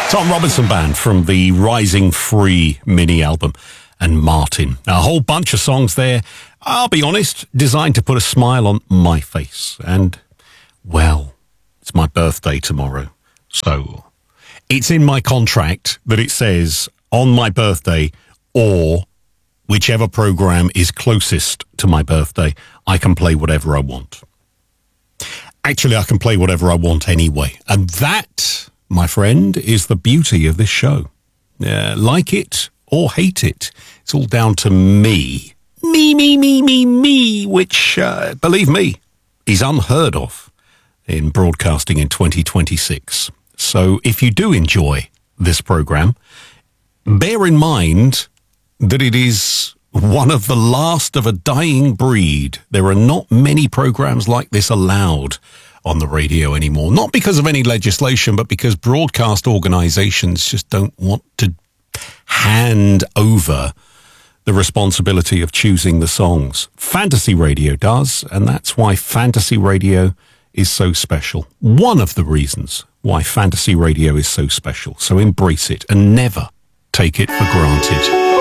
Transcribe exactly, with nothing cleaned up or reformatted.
Tom Robinson Band from the Rising Free mini album, and Martin. A whole bunch of songs there, I'll be honest, designed to put a smile on my face. And, well, it's my birthday tomorrow. So, it's in my contract that it says, on my birthday, or whichever program is closest to my birthday, I can play whatever I want. Actually, I can play whatever I want anyway. And that, my friend, is the beauty of this show. Uh, like it or hate it, it's all down to me. Me, me, me, me, me, which, uh, believe me, is unheard of in broadcasting in twenty twenty-six. So if you do enjoy this program, bear in mind that it is one of the last of a dying breed. There are not many programs like this allowed on the radio anymore. Not because of any legislation, but because broadcast organizations just don't want to hand over the responsibility of choosing the songs. Fantasy radio does, and that's why fantasy radio is so special. One of the reasons why fantasy radio is so special. So embrace it and never take it for granted.